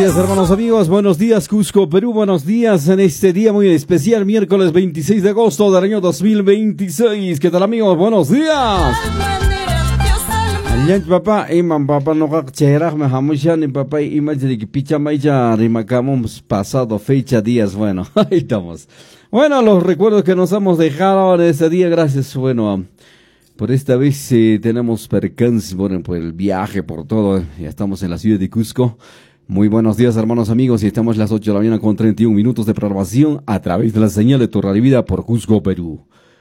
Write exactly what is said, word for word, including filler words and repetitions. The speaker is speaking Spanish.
Gracias, hermanos amigos. Buenos días, Cusco, Perú. Buenos días en este día muy especial, miércoles veintiséis de agosto del año dos mil veintiséis. ¿Qué tal, amigos? Buenos días. Allianz papá, iman papá no cheraj me hamushan y papá imagine que picha maya rimacamos pasado fecha días. Bueno, ahí estamos. Bueno, los recuerdos que nos hemos dejado en este día, gracias. Bueno, por esta vez eh, tenemos percance, bueno, por el viaje, por todo. Ya estamos en la ciudad de Cusco. Muy buenos días, hermanos amigos, y estamos a las ocho de la mañana con treinta y un minutos de programación a través de la señal de tu Radio Vida por Cusco, Perú.